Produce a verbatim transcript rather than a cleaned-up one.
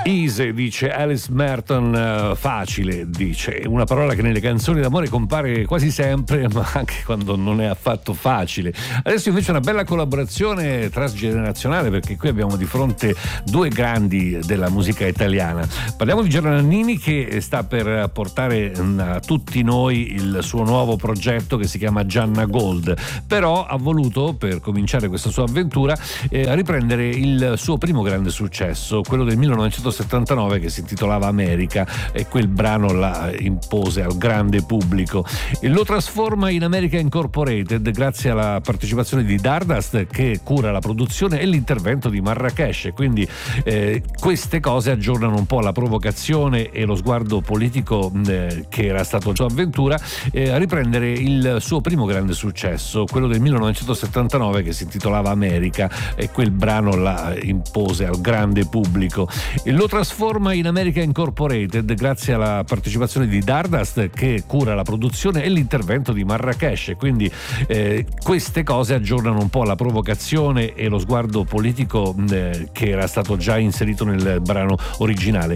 Easy, dice Alice Merton, uh, facile, dice, una parola che nelle canzoni d'amore compare quasi sempre, ma anche quando non è affatto facile. Adesso invece una bella collaborazione transgenerazionale, perché qui abbiamo di fronte due grandi della musica italiana. Parliamo di Gianna Nannini, che sta per portare a tutti noi il suo nuovo progetto che si chiama Gianna Gold, però ha voluto, per cominciare questa sua avventura, eh, riprendere il suo primo grande successo, quello del millenovecentosettantanove, che si intitolava America, e quel brano la impose al grande pubblico e lo trasforma in America Incorporated grazie alla partecipazione di Dardust, che cura la produzione, e l'intervento di Marrakesh. Quindi eh, queste cose aggiornano un po' la provocazione e lo sguardo politico eh, che era stato la sua avventura, eh, a riprendere il suo primo grande successo, quello del millenovecentosettantanove, che si intitolava America, e quel brano la impose al grande pubblico e lo trasforma in America Incorporated grazie alla partecipazione di Dardust, che cura la produzione, e l'intervento di Marrakesh. Quindi eh, queste cose aggiornano un po' la provocazione e lo sguardo politico eh, che era stato già inserito nel brano originale.